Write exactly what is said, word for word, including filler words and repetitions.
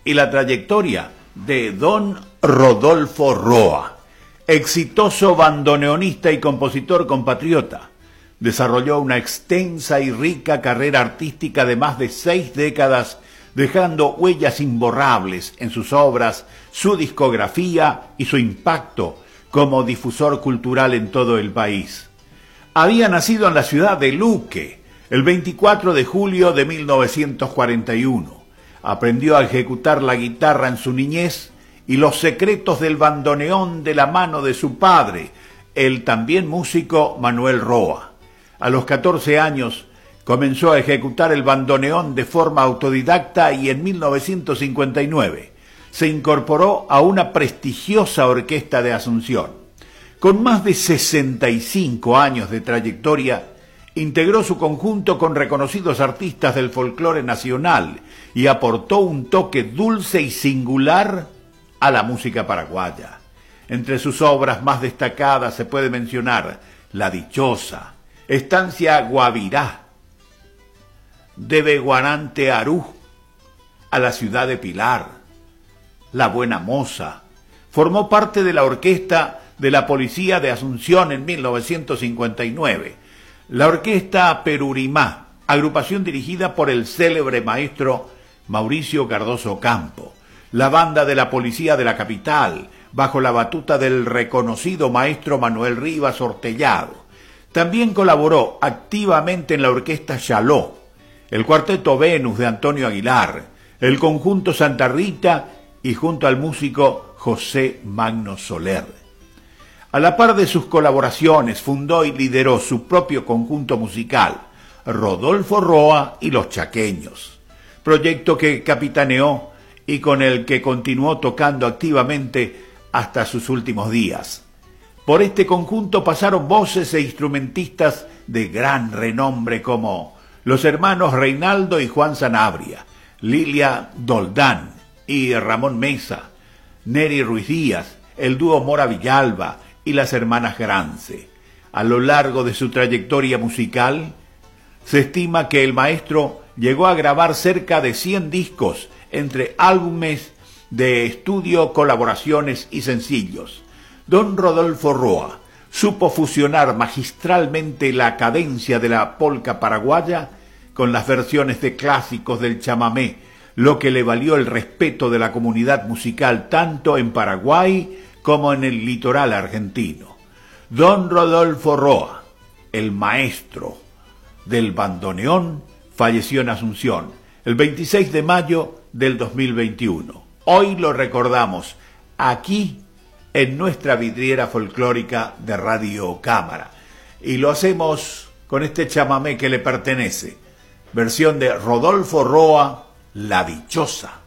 y la trayectoria de don Rodolfo Roa, exitoso bandoneonista y compositor compatriota. Desarrolló una extensa y rica carrera artística de más de seis décadas, dejando huellas imborrables en sus obras, su discografía y su impacto como difusor cultural en todo el país. Había nacido en la ciudad de Luque el veinticuatro de julio de mil novecientos cuarenta y uno. Aprendió a ejecutar la guitarra en su niñez y los secretos del bandoneón de la mano de su padre, el también músico Manuel Roa. A los catorce años comenzó a ejecutar el bandoneón de forma autodidacta y en mil novecientos cincuenta y nueve se incorporó a una prestigiosa orquesta de Asunción. Con más de sesenta y cinco años de trayectoria, integró su conjunto con reconocidos artistas del folclore nacional y aportó un toque dulce y singular a la música paraguaya. Entre sus obras más destacadas se puede mencionar La Dichosa, Estancia Guavirá, de Beguarante Arú a la ciudad de Pilar, La Buena Moza. Formó parte de la orquesta de la Policía de Asunción en mil novecientos cincuenta y nueve, la Orquesta Perurimá, agrupación dirigida por el célebre maestro Mauricio Cardoso Campo, la Banda de la Policía de la Capital, bajo la batuta del reconocido maestro Manuel Rivas Hortellado. También colaboró activamente en la Orquesta Chaló, el Cuarteto Venus de Antonio Aguilar, el Conjunto Santa Rita y junto al músico José Magno Soler. A la par de sus colaboraciones, fundó y lideró su propio conjunto musical, Rodolfo Roa y Los Chaqueños, proyecto que capitaneó y con el que continuó tocando activamente hasta sus últimos días. Por este conjunto pasaron voces e instrumentistas de gran renombre como los hermanos Reinaldo y Juan Sanabria, Lilia Doldán y Ramón Mesa, Neri Ruiz Díaz, el dúo Mora Villalba y las hermanas Grance. A lo largo de su trayectoria musical, se estima que el maestro llegó a grabar cerca de cien discos entre álbumes de estudio, colaboraciones y sencillos. Don Rodolfo Roa supo fusionar magistralmente la cadencia de la polca paraguaya con las versiones de clásicos del chamamé, lo que le valió el respeto de la comunidad musical tanto en Paraguay como en el litoral argentino. Don Rodolfo Roa, el maestro del bandoneón, falleció en Asunción el veintiséis de mayo del dos mil veintiuno. Hoy lo recordamos aquí en nuestra vidriera folclórica de Radio Cámara. Y lo hacemos con este chamamé que le pertenece, versión de Rodolfo Roa, La Dichosa.